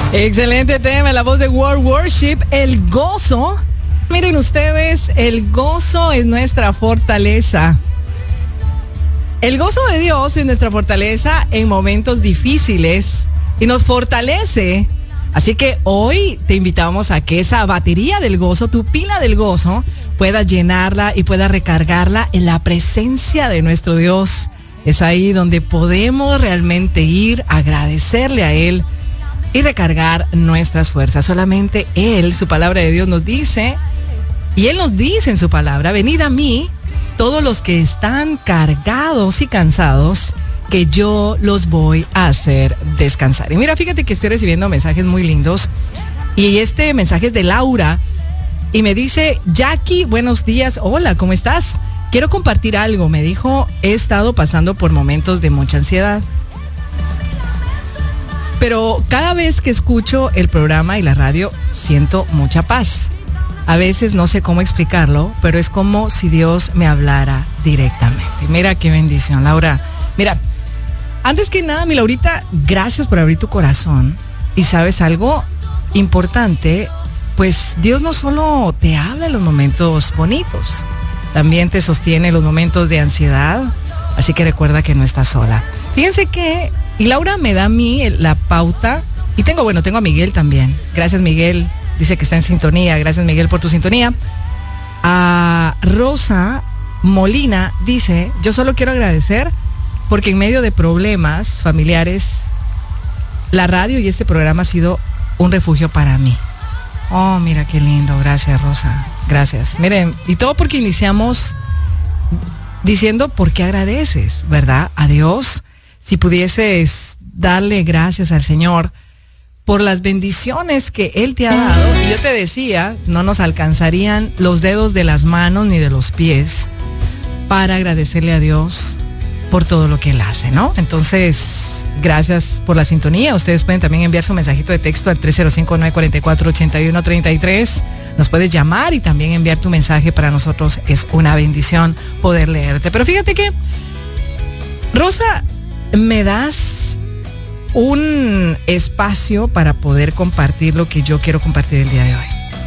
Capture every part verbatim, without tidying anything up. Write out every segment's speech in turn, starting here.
Excelente tema, la voz de World Worship, el gozo. Miren ustedes, el gozo es nuestra fortaleza. El gozo de Dios es nuestra fortaleza en momentos difíciles y nos fortalece. Así que hoy te invitamos a que esa batería del gozo, tu pila del gozo, puedas llenarla y puedas recargarla en la presencia de nuestro Dios. Es ahí donde podemos realmente ir a agradecerle a Él y recargar nuestras fuerzas. Solamente Él, su palabra de Dios nos dice, y Él nos dice en su palabra: venid a mí todos los que están cargados y cansados, que yo los voy a hacer descansar. Y mira, fíjate que estoy recibiendo mensajes muy lindos, y este mensaje es de Laura, y me dice: Jackie, buenos días, hola, ¿cómo estás? Quiero compartir algo. Me dijo: he estado pasando por momentos de mucha ansiedad, pero cada vez que escucho el programa y la radio siento mucha paz. A veces no sé cómo explicarlo, pero es como si Dios me hablara directamente. Mira qué bendición, Laura. Mira, antes que nada, mi Laurita, gracias por abrir tu corazón. Y sabes algo importante, pues Dios no solo te habla en los momentos bonitos, también te sostiene en los momentos de ansiedad. Así que recuerda que no estás sola. Fíjense que, y Laura me da a mí la pauta, y tengo, bueno, tengo a Miguel también. Gracias, Miguel. Dice que está en sintonía. Gracias, Miguel, por tu sintonía. A Rosa Molina dice: yo solo quiero agradecer porque en medio de problemas familiares, la radio y este programa ha sido un refugio para mí. Oh, mira qué lindo. Gracias, Rosa. Gracias. Miren, y todo porque iniciamos diciendo por qué agradeces, ¿verdad? A Dios. Si pudieses darle gracias al Señor por las bendiciones que Él te ha dado. Y yo te decía, no nos alcanzarían los dedos de las manos ni de los pies para agradecerle a Dios por todo lo que Él hace, ¿no? Entonces, gracias por la sintonía. Ustedes pueden también enviar su mensajito de texto al tres cero cinco, nueve cuatro cuatro, ocho uno tres tres. Nos puedes llamar y también enviar tu mensaje. Para nosotros es una bendición poder leerte. Pero fíjate que, Rosa, me das un espacio para poder compartir lo que yo quiero compartir el día de hoy.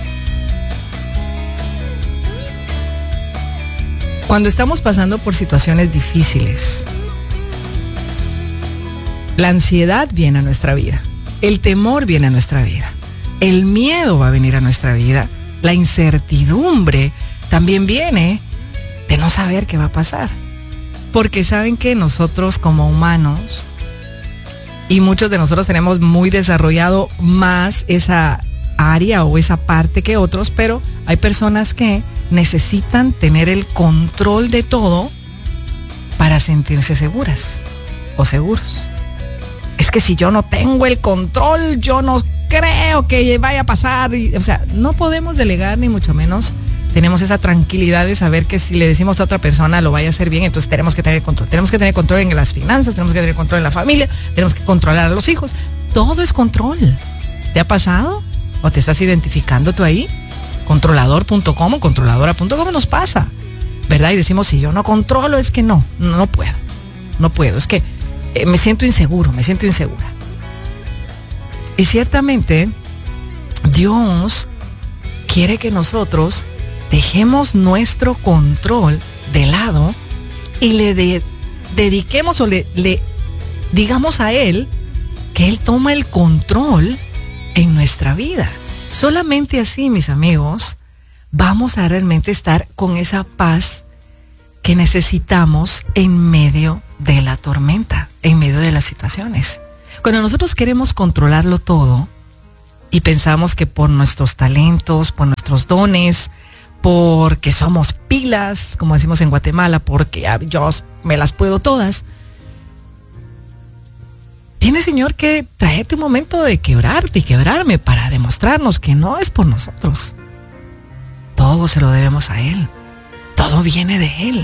Cuando estamos pasando por situaciones difíciles, la ansiedad viene a nuestra vida, el temor viene a nuestra vida, el miedo va a venir a nuestra vida, la incertidumbre también viene de no saber qué va a pasar. Porque saben que nosotros como humanos, y muchos de nosotros tenemos muy desarrollado más esa área o esa parte que otros, pero hay personas que necesitan tener el control de todo para sentirse seguras o seguros. Es que si yo no tengo el control, yo no creo que vaya a pasar. Y, o sea, no podemos delegar, ni mucho menos tenemos esa tranquilidad de saber que si le decimos a otra persona lo vaya a hacer bien, entonces tenemos que tener control. Tenemos que tener control en las finanzas, tenemos que tener control en la familia, tenemos que controlar a los hijos. Todo es control. ¿Te ha pasado? ¿O te estás identificando tú ahí? Controlador punto com o controladora punto com nos pasa, ¿verdad? Y decimos: si yo no controlo, es que no, no puedo. No puedo, es que eh, me siento inseguro, me siento insegura. Y ciertamente, Dios quiere que nosotros dejemos nuestro control de lado y le de, dediquemos o le, le digamos a Él que Él toma el control en nuestra vida. Solamente así, mis amigos, vamos a realmente estar con esa paz que necesitamos en medio de la tormenta, en medio de las situaciones. Cuando nosotros queremos controlarlo todo y pensamos que por nuestros talentos, por nuestros dones, porque somos pilas, como decimos en Guatemala, porque yo me las puedo todas, tiene, Señor, que traerte un momento de quebrarte y quebrarme para demostrarnos que no es por nosotros. Todo se lo debemos a Él. Todo viene de Él.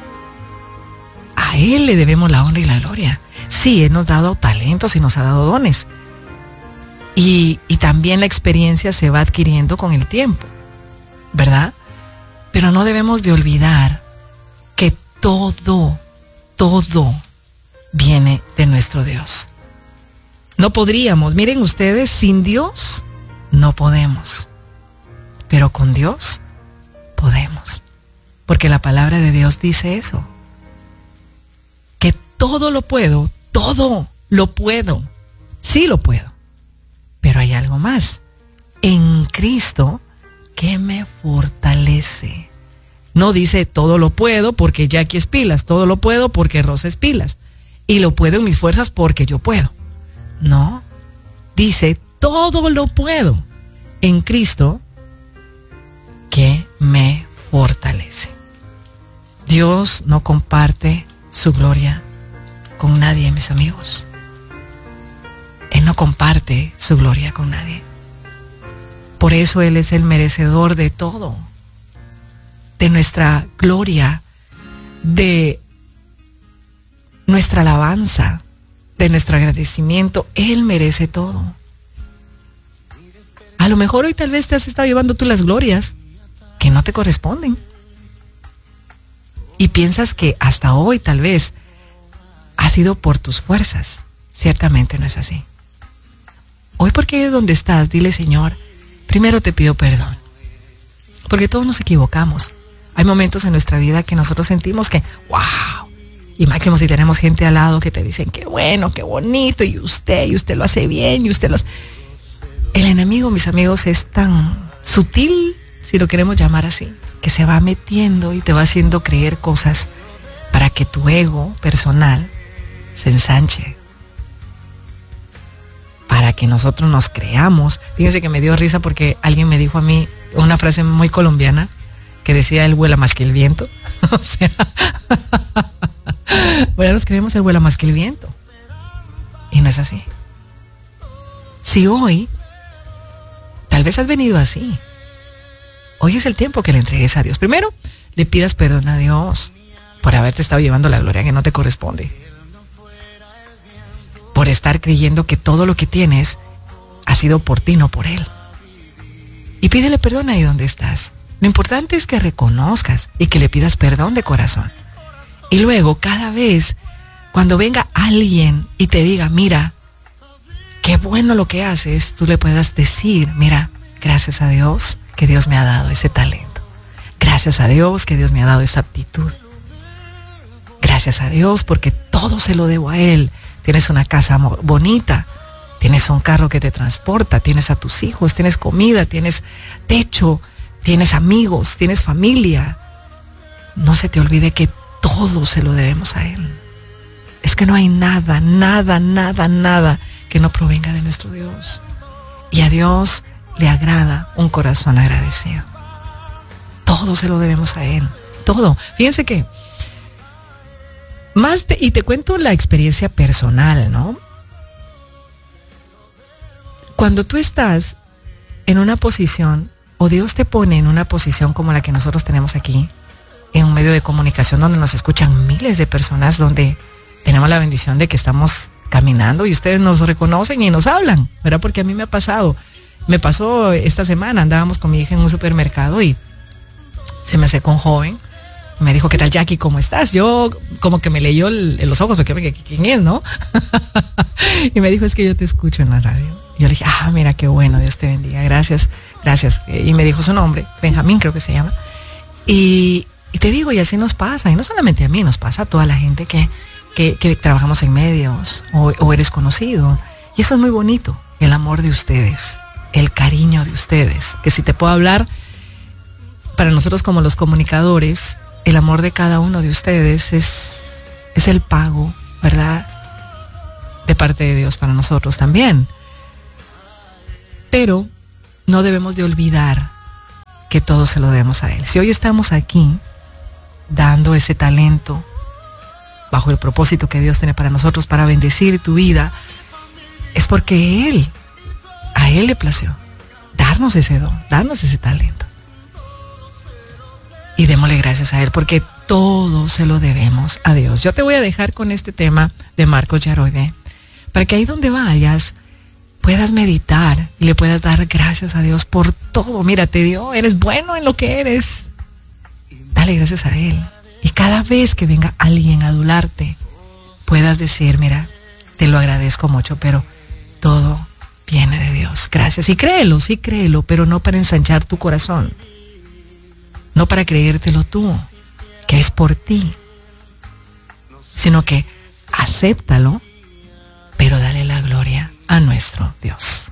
A Él le debemos la honra y la gloria. Sí, Él nos ha dado talentos y nos ha dado dones. Y, y también la experiencia se va adquiriendo con el tiempo, ¿verdad? Pero no debemos de olvidar que todo, todo viene de nuestro Dios. No podríamos, miren ustedes, sin Dios no podemos, pero con Dios podemos, porque la palabra de Dios dice eso, que todo lo puedo, todo lo puedo, sí lo puedo, pero hay algo más, en Cristo que me fortalece. No dice todo lo puedo porque Jackie es pilas, todo lo puedo porque Rosa es pilas, y lo puedo en mis fuerzas porque yo puedo. No, dice todo lo puedo en Cristo que me fortalece. Dios no comparte su gloria con nadie, mis amigos. Él no comparte su gloria con nadie. Por eso Él es el merecedor de todo, de nuestra gloria, de nuestra alabanza, de nuestro agradecimiento. Él merece todo. A lo mejor hoy tal vez te has estado llevando tú las glorias que no te corresponden. Y piensas que hasta hoy tal vez ha sido por tus fuerzas. Ciertamente no es así. Hoy, porque donde estás, dile: Señor, primero te pido perdón, porque todos nos equivocamos. Hay momentos en nuestra vida que nosotros sentimos que, wow, y máximo si tenemos gente al lado que te dicen, qué bueno, qué bonito, y usted, y usted lo hace bien, y usted lo hace... El enemigo, mis amigos, es tan sutil, si lo queremos llamar así, que se va metiendo y te va haciendo creer cosas para que tu ego personal se ensanche, para que nosotros nos creamos. Fíjense que me dio risa porque alguien me dijo a mí una frase muy colombiana que decía: él vuela más que el viento. O sea, bueno, nos creemos él vuela más que el viento, y no es así. Si hoy tal vez has venido así, hoy es el tiempo que le entregues a Dios. Primero, le pidas perdón a Dios por haberte estado llevando la gloria que no te corresponde, por estar creyendo que todo lo que tienes ha sido por ti, no por Él. Y pídele perdón ahí donde estás. Lo importante es que reconozcas y que le pidas perdón de corazón. Y luego, cada vez, cuando venga alguien y te diga, mira, qué bueno lo que haces, tú le puedas decir, mira, gracias a Dios que Dios me ha dado ese talento. Gracias a Dios que Dios me ha dado esa aptitud. Gracias a Dios porque todo se lo debo a Él. Tienes una casa bonita, tienes un carro que te transporta, tienes a tus hijos, tienes comida, tienes techo, tienes amigos, tienes familia. No se te olvide que todo se lo debemos a Él. Es que no hay nada, nada, nada, nada que no provenga de nuestro Dios. Y a Dios le agrada un corazón agradecido. Todo se lo debemos a Él, todo. Fíjense que Más te, y te cuento la experiencia personal, ¿no? Cuando tú estás en una posición, o Dios te pone en una posición como la que nosotros tenemos aquí, en un medio de comunicación donde nos escuchan miles de personas, donde tenemos la bendición de que estamos caminando y ustedes nos reconocen y nos hablan, ¿verdad? Porque a mí me ha pasado, me pasó esta semana, andábamos con mi hija en un supermercado y se me acercó un joven. Me dijo, ¿qué tal, Jackie? ¿Cómo estás? Yo como que me leyó el, en los ojos, porque ¿quién es, no? Y me dijo, es que yo te escucho en la radio. Y yo le dije, ah, mira, qué bueno, Dios te bendiga, gracias, gracias. Y me dijo su nombre, Benjamín creo que se llama. Y, y te digo, y así nos pasa, y no solamente a mí, nos pasa a toda la gente que, que, que trabajamos en medios, o, o eres conocido. Y eso es muy bonito, el amor de ustedes, el cariño de ustedes. Que si te puedo hablar, para nosotros como los comunicadores, el amor de cada uno de ustedes es, es el pago, ¿verdad? De parte de Dios para nosotros también. Pero no debemos de olvidar que todo se lo debemos a Él. Si hoy estamos aquí dando ese talento bajo el propósito que Dios tiene para nosotros, para bendecir tu vida, es porque Él, a Él le plació darnos ese don, darnos ese talento. Y démosle gracias a Él, porque todo se lo debemos a Dios. Yo te voy a dejar con este tema de Marcos Yaroide, para que ahí donde vayas puedas meditar y le puedas dar gracias a Dios por todo. Mira, te dio, eres bueno en lo que eres. Dale gracias a Él. Y cada vez que venga alguien a adularte, puedas decir, mira, te lo agradezco mucho, pero todo viene de Dios. Gracias. Y créelo, sí créelo, pero no para ensanchar tu corazón. No para creértelo tú, que es por ti. Sino que acéptalo, pero dale la gloria a nuestro Dios.